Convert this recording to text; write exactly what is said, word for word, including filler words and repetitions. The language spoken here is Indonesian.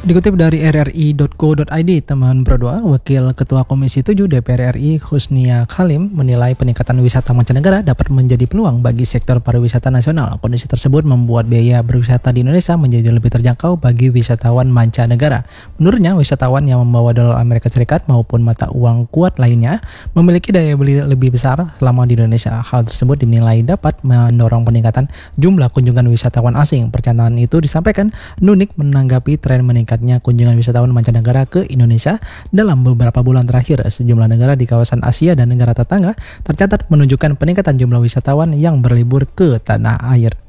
Dikutip dari r r i dot co dot i d, teman berdua, Wakil Ketua Komisi tujuh D P R R I Husnia Khalim menilai peningkatan wisata mancanegara dapat menjadi peluang bagi sektor pariwisata nasional. Kondisi tersebut membuat biaya berwisata di Indonesia menjadi lebih terjangkau bagi wisatawan mancanegara. Menurutnya, wisatawan yang membawa dolar Amerika Serikat maupun mata uang kuat lainnya memiliki daya beli lebih besar selama di Indonesia. Hal tersebut dinilai dapat mendorong peningkatan jumlah kunjungan wisatawan asing. Pernyataan itu disampaikan Nunik menanggapi tren meningkat kunjungan wisatawan mancanegara ke Indonesia dalam beberapa bulan terakhir. Sejumlah negara di kawasan Asia dan negara tetangga tercatat menunjukkan peningkatan jumlah wisatawan yang berlibur ke tanah air.